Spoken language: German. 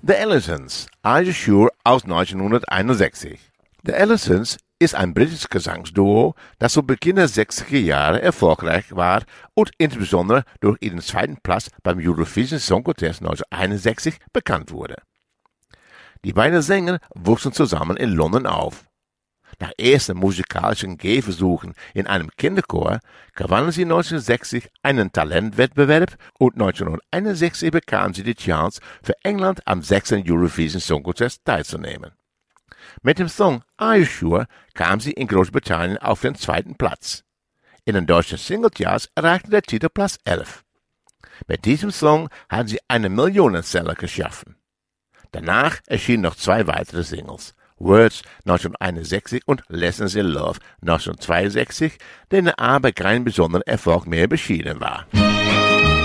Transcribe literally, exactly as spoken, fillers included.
The Allisons, Are You Sure aus neunzehnhunderteinundsechzig. The Allisons ist ein britisches Gesangsduo, das zu Beginn der sechziger Jahre erfolgreich war und insbesondere durch ihren zweiten Platz beim Eurovision Song Contest neunzehnhunderteinundsechzig bekannt wurde. Die beiden Sänger wuchsen zusammen in London auf. Nach ersten musikalischen Gehversuchen in einem Kinderchor gewannen sie neunzehnhundertsechzig einen Talentwettbewerb und neunzehnhunderteinundsechzig bekamen sie die Chance, für England am sechsten Eurovision Song Contest teilzunehmen. Mit dem Song Are You Sure kam sie in Großbritannien auf den zweiten Platz. In den deutschen Singlecharts erreichte der Titel Platz elf. Mit diesem Song haben sie einen Millionenseller geschaffen. Danach erschienen noch zwei weitere Singles. Words neunzehnhunderteinundsechzig und Lessons in Love neunzehnhundertzweiundsechzig, denen aber kein besonderer Erfolg mehr beschieden war.